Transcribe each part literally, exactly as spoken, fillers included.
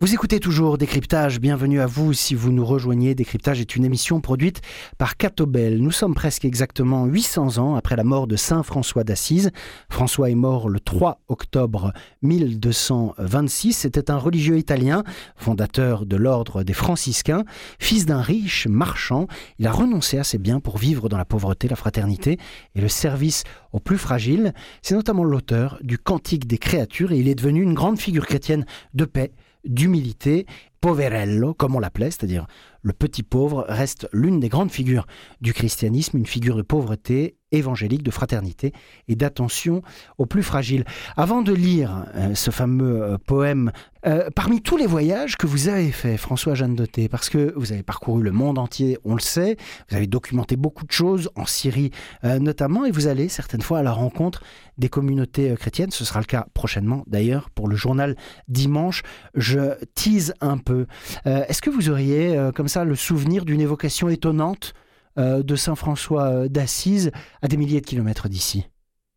Vous écoutez toujours Décryptage, bienvenue à vous si vous nous rejoignez. Décryptage est une émission produite par Catobel. Nous sommes presque exactement huit cents ans après la mort de saint François d'Assise. François est mort le trois octobre mille deux cent vingt-six. C'était un religieux italien, fondateur de l'ordre des franciscains, fils d'un riche marchand. Il a renoncé à ses biens pour vivre dans la pauvreté, la fraternité et le service aux plus fragiles. C'est notamment l'auteur du Cantique des créatures et il est devenu une grande figure chrétienne de paix, d'humilité. Poverello, comme on l'appelait, c'est-à-dire le petit pauvre, reste l'une des grandes figures du christianisme, une figure de pauvreté évangélique, de fraternité et d'attention aux plus fragiles. Avant de lire euh, ce fameux euh, poème, euh, parmi tous les voyages que vous avez faits, François Jeannedoté, parce que vous avez parcouru le monde entier, on le sait, vous avez documenté beaucoup de choses, en Syrie euh, notamment, et vous allez certaines fois à la rencontre des communautés euh, chrétiennes. Ce sera le cas prochainement, d'ailleurs, pour le journal Dimanche. Je tease un peu. Euh, est-ce que vous auriez, euh, comme ça, le souvenir d'une évocation étonnante euh, de saint François d'Assise à des milliers de kilomètres d'ici?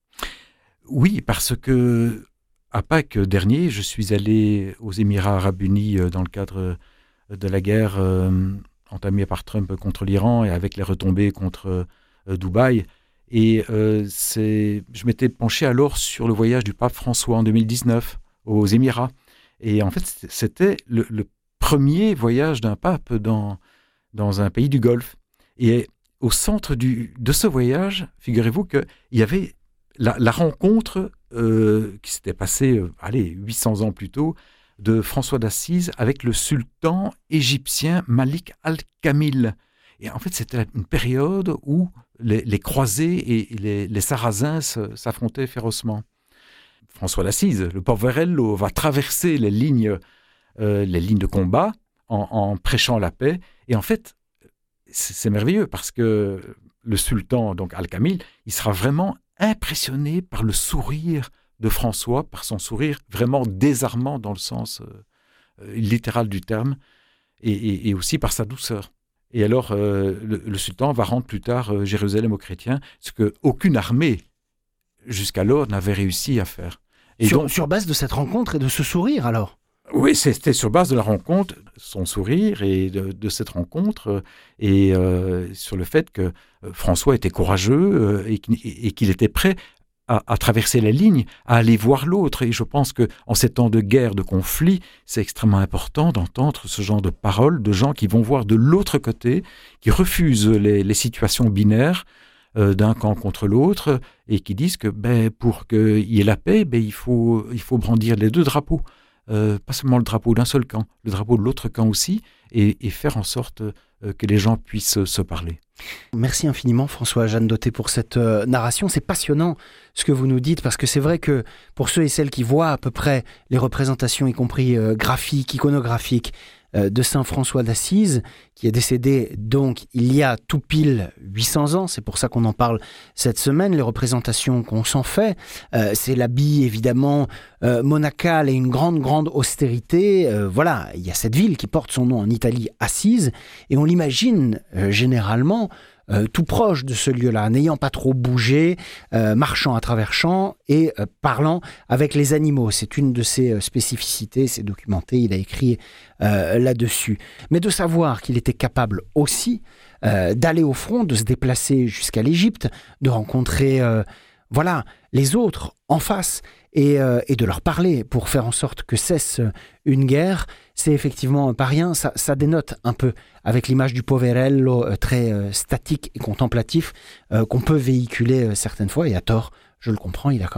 Oui, parce que à Pâques dernier, je suis allé aux Émirats arabes unis euh, dans le cadre de la guerre euh, entamée par Trump contre l'Iran et avec les retombées contre euh, Dubaï. Et euh, c'est, je m'étais penché alors sur le voyage du pape François en deux mille dix-neuf aux Émirats. Et en fait, c'était le, le premier voyage d'un pape dans, dans un pays du Golfe. Et au centre du, de ce voyage, figurez-vous qu'il y avait la, la rencontre euh, qui s'était passée, euh, allez, huit cents ans plus tôt, de François d'Assise avec le sultan égyptien Malik al-Kamil. Et en fait, c'était une période où les, les croisés et les, les sarrasins se, s'affrontaient férocement. François d'Assise, le Poverello, va traverser les lignes, euh, les lignes de combat en, en prêchant la paix. Et en fait, c'est, c'est merveilleux parce que le sultan, donc Al-Kamil, il sera vraiment impressionné par le sourire de François, par son sourire vraiment désarmant dans le sens euh, littéral du terme, et, et, et aussi par sa douceur. Et alors, euh, le, le sultan va rendre plus tard euh, Jérusalem aux chrétiens, ce qu'aucune armée jusqu'alors n'avait réussi à faire. Et sur, donc, sur base de cette rencontre et de ce sourire, alors? Oui, c'était sur base de la rencontre, son sourire et de, de cette rencontre, et euh, sur le fait que François était courageux euh, et, et qu'il était prêt à, à traverser la ligne, à aller voir l'autre. Et je pense qu'en ces temps de guerre, de conflit, c'est extrêmement important d'entendre ce genre de paroles de gens qui vont voir de l'autre côté, qui refusent les, les situations binaires, Euh, d'un camp contre l'autre, et qui disent que ben, pour qu'il y ait la paix, ben, il faut, il faut brandir les deux drapeaux. Euh, pas seulement le drapeau d'un seul camp, le drapeau de l'autre camp aussi, et, et faire en sorte euh, que les gens puissent se parler. Merci infiniment François Jeannedoté pour cette euh, narration. C'est passionnant ce que vous nous dites, parce que c'est vrai que pour ceux et celles qui voient à peu près les représentations, y compris euh, graphiques, iconographiques, euh, de saint François d'Assise, qui est décédé donc il y a tout pile huit cents ans, c'est pour ça qu'on en parle cette semaine, les représentations qu'on s'en fait, euh, c'est l'habit évidemment euh, monacal et une grande grande austérité, euh, voilà, il y a cette ville qui porte son nom en Italie, Assise, et on l'imagine euh, généralement Euh, tout proche de ce lieu-là, n'ayant pas trop bougé, euh, marchant à travers champs et euh, parlant avec les animaux. C'est une de ses euh, spécificités, c'est documenté, il a écrit euh, là-dessus. Mais de savoir qu'il était capable aussi euh, d'aller au front, de se déplacer jusqu'à l'Égypte, de rencontrer euh, voilà, les autres en face et, euh, et de leur parler pour faire en sorte que cesse une guerre, c'est effectivement pas rien. Ça, ça dénote un peu avec l'image du Poverello euh, très euh, statique et contemplatif euh, qu'on peut véhiculer euh, certaines fois, et à tort, je le comprends, il a quand